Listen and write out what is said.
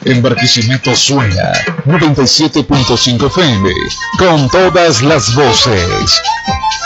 En Barquisimeto suena 97.5 FM, con todas las voces.